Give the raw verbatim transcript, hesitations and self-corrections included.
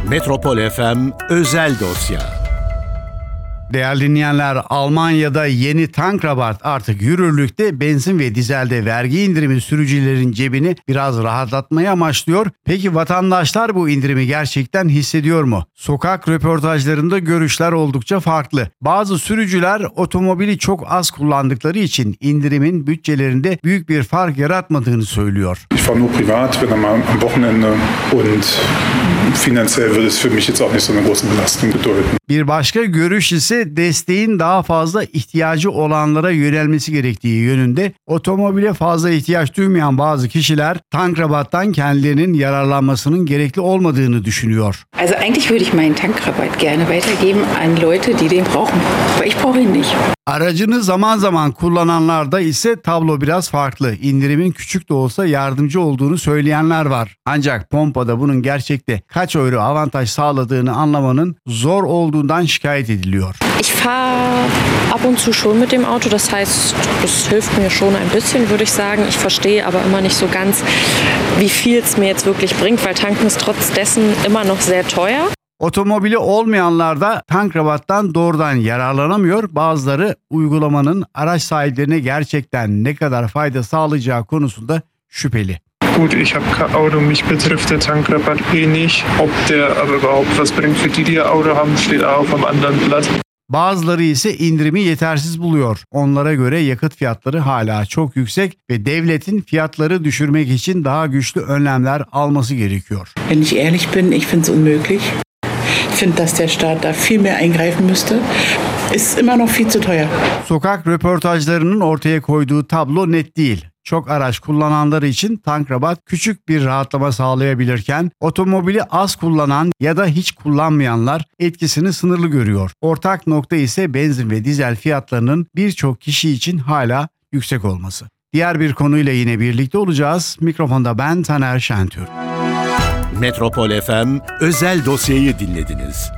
Metropol F M Özel Dosya. Değerli dinleyenler, Almanya'da yeni Tankrabatt artık yürürlükte. Benzin ve dizelde vergi indirimi sürücülerin cebini biraz rahatlatmaya amaçlıyor. Peki vatandaşlar bu indirimi gerçekten hissediyor mu? Sokak röportajlarında görüşler oldukça farklı. Bazı sürücüler otomobili çok az kullandıkları için indirimin bütçelerinde büyük bir fark yaratmadığını söylüyor. Ich fahre nur privat, wenn einmal am Wochenende und finanziell würde es für mich jetzt auch nicht so eine große Belastung bedeuten. Bir başka görüş ise desteğin daha fazla ihtiyacı olanlara yönelmesi gerektiği yönünde. Otomobile fazla ihtiyaç duymayan bazı kişiler Tankrabatt'tan kendilerinin yararlanmasının gerekli olmadığını düşünüyor. Also eigentlich würde ich meinen Tankrabatt gerne weitergeben an Leute, die den brauchen. Aber ich brauche ihn nicht. Aracını zaman zaman kullananlarda ise tablo biraz farklı. İndirimin küçük de olsa yardımcı olduğunu söyleyenler var. Ancak pompada bunun gerçekte kaç euro avantaj sağladığını anlamanın zor olduğundan şikayet ediliyor. Ich fahre ab und zu schon mit dem Auto, das heißt, es hilft mir schon ein bisschen, würde ich sagen. Ich verstehe aber immer nicht so ganz, wie viel es mir jetzt wirklich bringt, weil tanken ist trotz dessen immer noch sehr teuer. Otomobili olmayanlar da Tankrabatt'tan doğrudan yararlanamıyor. Bazıları uygulamanın araç sahiplerine gerçekten ne kadar fayda sağlayacağı konusunda şüpheli. Gut, ich habe kein Auto, mich betrifft der Tankrabatt eh nicht. Ob der aber überhaupt was bringt für die, die ein Auto haben, steht auch auf einem anderen Blatt. Bazıları ise indirimi yetersiz buluyor. Onlara göre yakıt fiyatları hala çok yüksek ve devletin fiyatları düşürmek için daha güçlü önlemler alması gerekiyor. Wenn ich ehrlich bin, ich finde es unmöglich. Ich finde, dass der Staat da viel mehr eingreifen müsste. Ist immer noch viel zu teuer. Sokak röportajlarının ortaya koyduğu tablo net değil. Çok araç kullananlar için Tankrabatt küçük bir rahatlama sağlayabilirken otomobili az kullanan ya da hiç kullanmayanlar etkisini sınırlı görüyor. Ortak nokta ise benzin ve dizel fiyatlarının birçok kişi için hala yüksek olması. Diğer bir konuyla yine birlikte olacağız. Mikrofonda ben Taner Şentürk. Metropol F M Özel Dosya'yı dinlediniz.